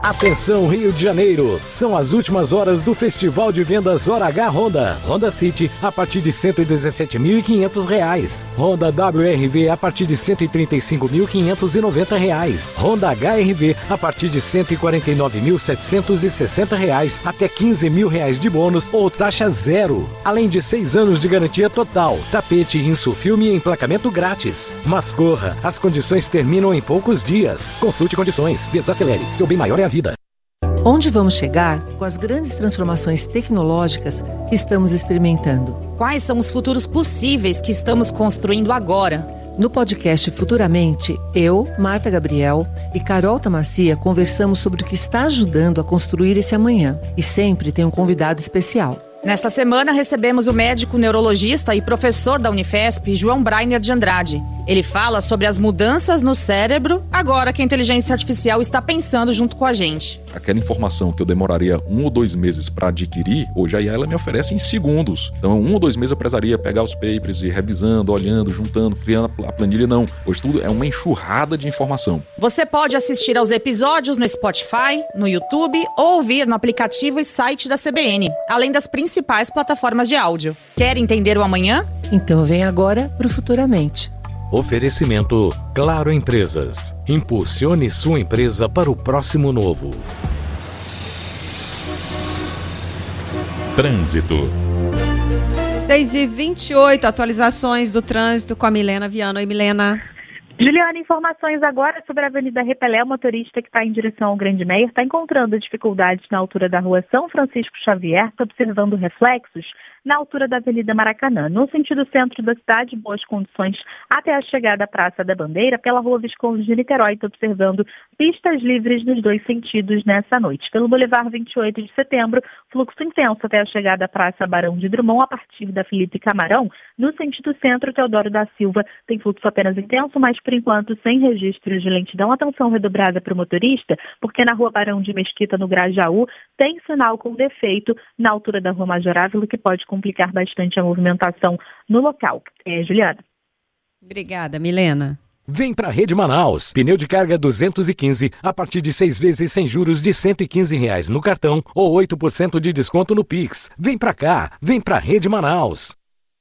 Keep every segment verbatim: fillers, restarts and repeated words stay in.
Atenção Rio de Janeiro, são as últimas horas do Festival de Vendas Hora H Honda. Honda City a partir de cento e dezessete mil e quinhentos reais. Honda W R V a partir de cento e trinta e cinco mil quinhentos e noventa reais. Honda H R V a partir de cento e quarenta e nove mil setecentos e sessenta reais até quinze mil reais de bônus ou taxa zero. Além de seis anos de garantia total, tapete, insufilme e emplacamento grátis. Mas corra, as condições terminam em poucos dias. Consulte condições, desacelere, seu bem maior é a vida. Onde vamos chegar com as grandes transformações tecnológicas que estamos experimentando? Quais são os futuros possíveis que estamos construindo agora? No podcast Futuramente, eu, Marta Gabriel e Carol Tamassia conversamos sobre o que está ajudando a construir esse amanhã. E sempre tem um convidado especial. Nesta semana recebemos o médico neurologista e professor da Unifesp, João Brainer de Andrade. Ele fala sobre as mudanças no cérebro agora que a inteligência artificial está pensando junto com a gente. Aquela informação que eu demoraria um ou dois meses para adquirir, hoje a I A ela me oferece em segundos. Então, um ou dois meses eu precisaria pegar os papers e ir revisando, olhando, juntando, criando a planilha. Não. Hoje tudo é uma enxurrada de informação. Você pode assistir aos episódios no Spotify, no YouTube ou ouvir no aplicativo e site da C B N, além das principais principais plataformas de áudio. Quer entender o amanhã? Então vem agora pro Futuramente. Oferecimento Claro Empresas. Impulsione sua empresa para o próximo novo. Trânsito. seis e vinte e oito, atualizações do trânsito com a Milena Viana. Oi, Milena. Juliana, informações agora sobre a Avenida Repelé. O motorista que está em direção ao Grande Meier está encontrando dificuldades na altura da rua São Francisco Xavier, está observando reflexos na altura da Avenida Maracanã. No sentido centro da cidade, boas condições até a chegada à Praça da Bandeira, pela rua Visconde de Niterói, está observando pistas livres nos dois sentidos nessa noite. Pelo Boulevard vinte e oito de setembro, fluxo intenso até a chegada à Praça Barão de Drummond, a partir da Felipe Camarão. No sentido centro, Teodoro da Silva tem fluxo apenas intenso, mas por enquanto sem registros de lentidão. Atenção redobrada para o motorista, porque na rua Barão de Mesquita, no Grajaú, tem sinal com defeito na altura da rua Major Ávila, que pode complicar bastante a movimentação no local. É, Juliana. Obrigada, Milena. Vem pra Rede Manaus. Pneu de carga duzentos e quinze a partir de seis vezes sem juros de cento e quinze reais no cartão ou oito por cento de desconto no Pix. Vem pra cá, vem pra Rede Manaus.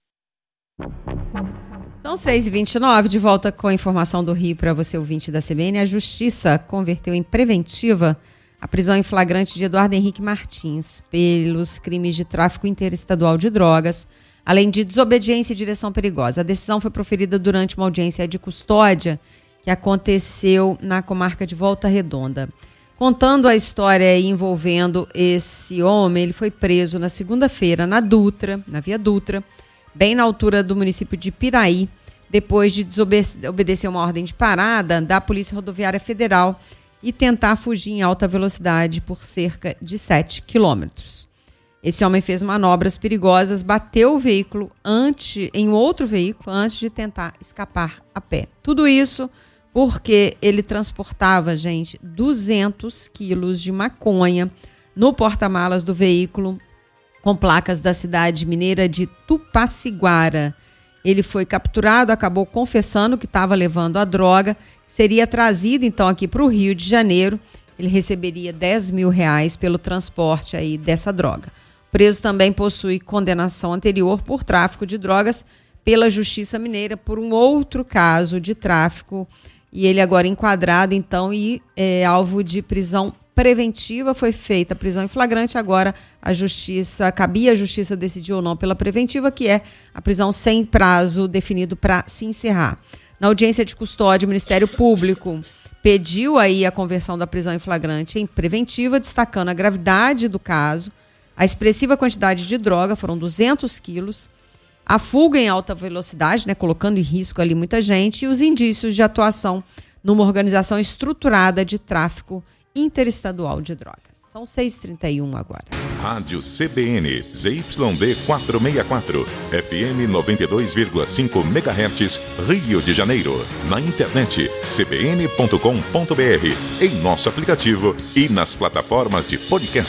São seis e vinte e nove, de volta com a informação do Rio para você, ouvinte da C B N. A Justiça converteu em preventiva a prisão em flagrante de Eduardo Henrique Martins pelos crimes de tráfico interestadual de drogas, além de desobediência e direção perigosa. A decisão foi proferida durante uma audiência de custódia que aconteceu na comarca de Volta Redonda. Contando a história envolvendo esse homem, ele foi preso na segunda-feira na Dutra, na Via Dutra, bem na altura do município de Piraí, depois de desobedecer uma ordem de parada da Polícia Rodoviária Federal e tentar fugir em alta velocidade por cerca de sete quilômetros. Esse homem fez manobras perigosas, bateu o veículo antes, em outro veículo antes de tentar escapar a pé. Tudo isso porque ele transportava, gente, duzentos quilos de maconha no porta-malas do veículo com placas da cidade mineira de Tupaciguara. Ele foi capturado, acabou confessando que estava levando a droga, seria trazido então aqui para o Rio de Janeiro. Ele receberia dez mil reais pelo transporte aí dessa droga. O preso também possui condenação anterior por tráfico de drogas pela Justiça Mineira por um outro caso de tráfico, e ele agora enquadrado então e é alvo de prisão preventiva. Foi feita a prisão em flagrante, agora a justiça, cabia a justiça decidir ou não pela preventiva, que é a prisão sem prazo definido para se encerrar. Na audiência de custódia, o Ministério Público pediu aí a conversão da prisão em flagrante em preventiva, destacando a gravidade do caso, a expressiva quantidade de droga, foram duzentos quilos, a fuga em alta velocidade, né, colocando em risco ali muita gente, e os indícios de atuação numa organização estruturada de tráfico interestadual de drogas. São seis e trinta e um agora. Rádio C B N, Z Y D quatrocentos e sessenta e quatro, F M noventa e dois vírgula cinco megahertz, Rio de Janeiro. Na internet, c b n ponto com ponto b r, em nosso aplicativo e nas plataformas de podcast.